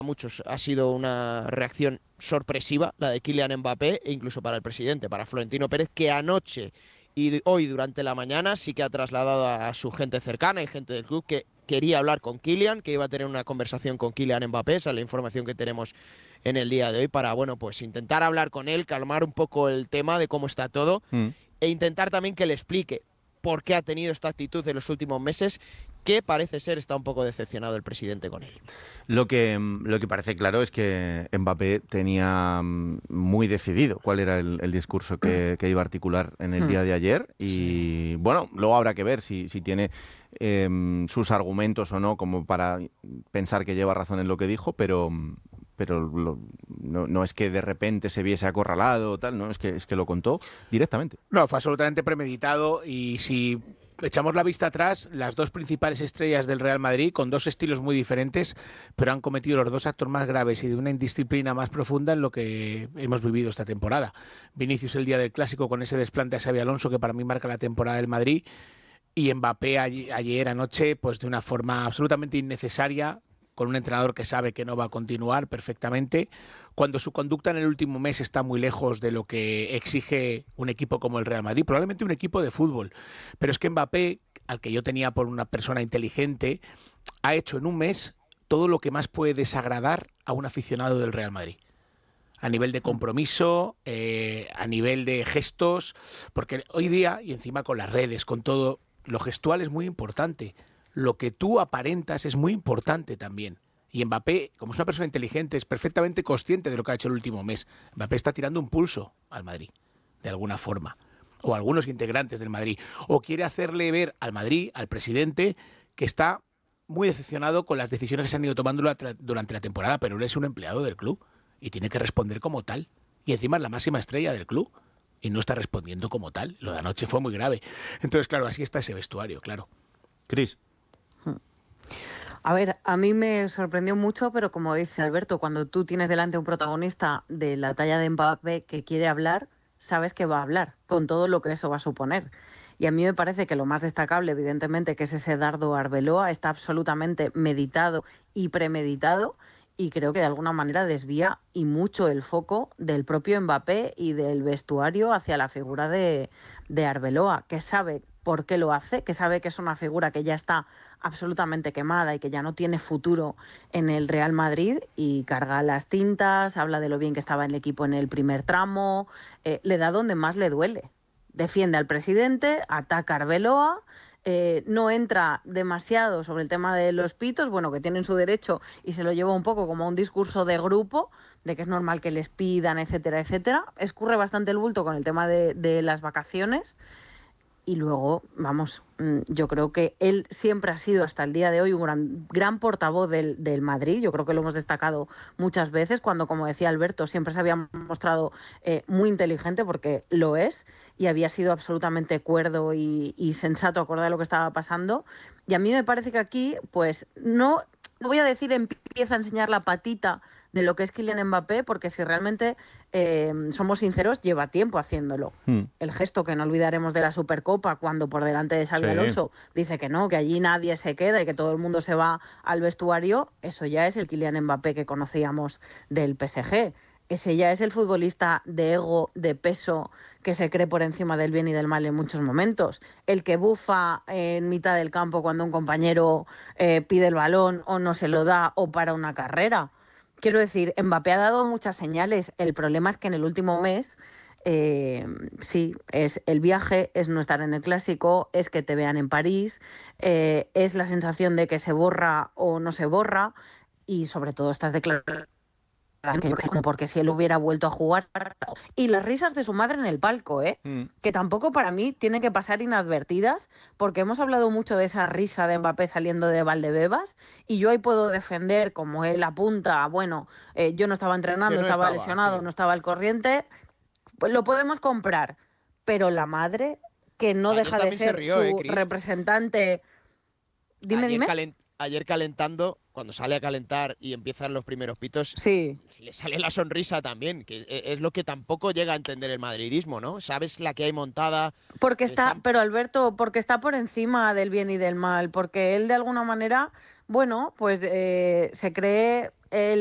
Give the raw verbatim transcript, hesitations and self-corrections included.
muchos ha sido una reacción sorpresiva, la de Kylian Mbappé, e incluso para el presidente, para Florentino Pérez, que anoche y hoy durante la mañana sí que ha trasladado a su gente cercana y gente del club que quería hablar con Kylian, que iba a tener una conversación con Kylian Mbappé. Esa es la información que tenemos en el día de hoy para, bueno, pues intentar hablar con él, calmar un poco el tema de cómo está todo Mm. e intentar también que le explique por qué ha tenido esta actitud en los últimos meses, que parece ser está un poco decepcionado el presidente con él. Lo que, lo que parece claro es que Mbappé tenía muy decidido cuál era el, el discurso que, que iba a articular en el día de ayer y sí. Bueno, luego habrá que ver si, si tiene eh, sus argumentos o no como para pensar que lleva razón en lo que dijo, pero, pero lo, no, no es que de repente se viese acorralado o tal, no, es que, es que lo contó directamente. No, fue absolutamente premeditado y si echamos la vista atrás, las dos principales estrellas del Real Madrid, con dos estilos muy diferentes, pero han cometido los dos actos más graves y de una indisciplina más profunda en lo que hemos vivido esta temporada. Vinicius el día del Clásico con ese desplante a Xabi Alonso que para mí marca la temporada del Madrid, y Mbappé ayer, ayer anoche pues de una forma absolutamente innecesaria, con un entrenador que sabe que no va a continuar perfectamente, cuando su conducta en el último mes está muy lejos de lo que exige un equipo como el Real Madrid, probablemente un equipo de fútbol. Pero es que Mbappé, al que yo tenía por una persona inteligente, ha hecho en un mes todo lo que más puede desagradar a un aficionado del Real Madrid. A nivel de compromiso, eh, a nivel de gestos, porque hoy día, y encima con las redes, con todo, lo gestual es muy importante. Lo que tú aparentas es muy importante también. Y Mbappé, como es una persona inteligente, es perfectamente consciente de lo que ha hecho el último mes. Mbappé está tirando un pulso al Madrid, de alguna forma. O a algunos integrantes del Madrid. O quiere hacerle ver al Madrid, al presidente, que está muy decepcionado con las decisiones que se han ido tomando durante la temporada, pero él es un empleado del club y tiene que responder como tal. Y encima es la máxima estrella del club y no está respondiendo como tal. Lo de anoche fue muy grave. Entonces, claro, así está ese vestuario, claro. Cris. A ver, a mí me sorprendió mucho, pero como dice Alberto, cuando tú tienes delante un protagonista de la talla de Mbappé que quiere hablar, sabes que va a hablar, con todo lo que eso va a suponer. Y a mí me parece que lo más destacable, evidentemente, que es ese dardo a Arbeloa, está absolutamente meditado y premeditado, y creo que de alguna manera desvía y mucho el foco del propio Mbappé y del vestuario hacia la figura de, de Arbeloa, que sabe por qué lo hace, que sabe que es una figura que ya está absolutamente quemada y que ya no tiene futuro en el Real Madrid, y carga las tintas, habla de lo bien que estaba en el equipo en el primer tramo, eh, le da donde más le duele. Defiende al presidente, ataca a Arbeloa, eh, no entra demasiado sobre el tema de los pitos, bueno, que tienen su derecho, y se lo lleva un poco como un discurso de grupo, de que es normal que les pidan, etcétera, etcétera. Escurre bastante el bulto con el tema de, de las vacaciones. Y luego, vamos, yo creo que él siempre ha sido hasta el día de hoy un gran, gran portavoz del, del Madrid. Yo creo que lo hemos destacado muchas veces cuando, como decía Alberto, siempre se había mostrado eh, muy inteligente, porque lo es, y había sido absolutamente cuerdo y, y sensato acorde a lo que estaba pasando. Y a mí me parece que aquí, pues, no, no voy a decir empieza a enseñar la patita de lo que es Kylian Mbappé, porque si realmente eh, somos sinceros, lleva tiempo haciéndolo. Hmm. El gesto que no olvidaremos de la Supercopa, cuando por delante de Xabi sí. Alonso dice que no, que allí nadie se queda y que todo el mundo se va al vestuario, eso ya es el Kylian Mbappé que conocíamos del P S G. Ese ya es el futbolista de ego, de peso, que se cree por encima del bien y del mal en muchos momentos. El que bufa en mitad del campo cuando un compañero eh, pide el balón o no se lo da o para una carrera. Quiero decir, Mbappé ha dado muchas señales. El problema es que en el último mes, eh, sí, es el viaje, es no estar en el Clásico, es que te vean en París, eh, es la sensación de que se borra o no se borra, y sobre todo estas declaraciones, como porque si él hubiera vuelto a jugar, y las risas de su madre en el palco, ¿eh? Mm. Que tampoco para mí tienen que pasar inadvertidas, porque hemos hablado mucho de esa risa de Mbappé saliendo de Valdebebas, y yo ahí puedo defender, como él apunta, bueno, eh, yo no estaba entrenando, no estaba, estaba lesionado, sí. no estaba al corriente, pues lo podemos comprar, pero la madre, que no Ayer deja de ser rió, su eh, representante... Dime, ayer dime. Calent... Ayer calentando, cuando sale a calentar y empiezan los primeros pitos, sí. le sale la sonrisa también, que es lo que tampoco llega a entender el madridismo, ¿no? Sabes la que hay montada. Porque está, Están... pero Alberto, porque está por encima del bien y del mal, porque él de alguna manera, bueno, pues eh, se cree el